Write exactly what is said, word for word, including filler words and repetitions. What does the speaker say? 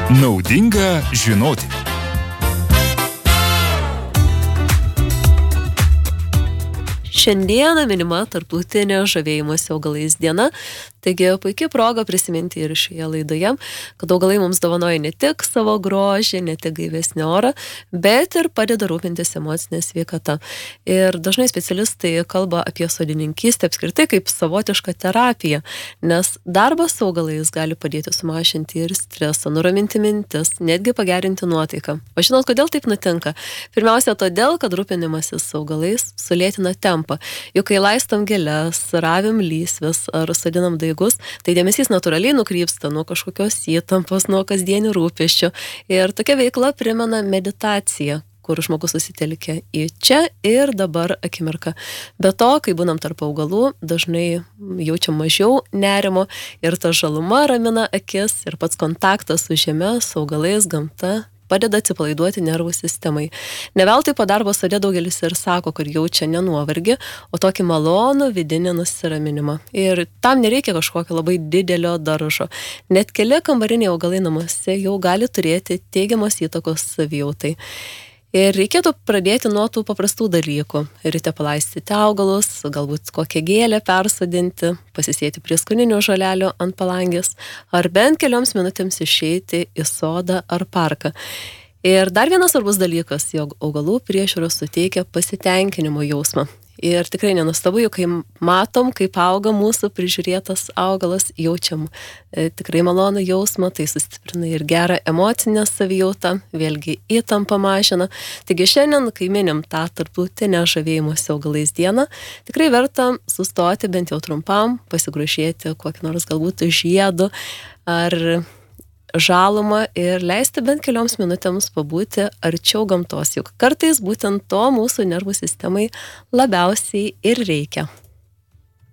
Naudinga žinoti. Šiandieną minima tarptautinė žavėjimosi augalais diena, taigi puikia proga prisiminti ir šioje laidoje, kad augalai mums dovanoja ne tik savo grožį, ne tik gaivesnį orą, bet ir padeda rūpintis emocinę sveikatą. Ir dažnai specialistai kalba apie sodininkystę apskritai kaip savotišką terapiją, nes darbas su augalais gali padėti sumažinti ir stresą, nuraminti mintis, netgi pagerinti nuotaiką. O žinot, kodėl taip nutinka? Pirmiausia, todėl, kad rūpinimasis augalais sulėtina tempą. Juk kai laistam gėles, ravim lysves ar sodinam daigus, tai dėmesys natūraliai nukrypsta nuo kažkokios įtampos, nuo kasdienių rūpesčių. Ir tokia veikla primena meditaciją, kur žmogus susitelkia į čia ir dabar akimirką. Be to, kai būnam tarp augalų, dažnai jaučiam mažiau nerimo ir ta žaluma ramina akis ir pats kontaktas su žeme, su augalais, gamta padeda atsipalaiduoti nervų sistemai. Ne veltui po darbo sode daugelis ir sako, kad jaučia ne nuovargį, o tokį malonų vidinį nusiraminimą. Ir tam nereikia kažkokio labai didelio daržo. Net keli kambariniai augalai namuose jau gali turėti teigiamos įtakos savijautai. Ir reikėtų pradėti nuo tų paprastų dalykų. Ryte palaistyti augalus, galbūt kokią gėlę persodinti, pasisėti prieskoninių žolelių ant palangės, ar bent kelioms minutėms išeiti į sodą ar parką. Ir dar vienas svarbus dalykas, jog augalų priežiūros suteikia pasitenkinimo jausmą. Ir tikrai nenustabu, kai matom, kaip auga mūsų prižiūrėtas augalas, jaučiam e, tikrai malonų jausmą, tai sustiprina ir gerą emocinę savijautą, vėlgi įtampą mažina. Taigi šiandien, kai minim tą tarptautinę žavėjimosi augalais dieną, tikrai verta sustoti bent jau trumpam, pasigrožėti kokį nors galbūt žiedu ar žalumą ir leisti bent kelioms minutėms pabūti arčiau gamtos, juk kartais būtent to mūsų nervų sistemai labiausiai ir reikia.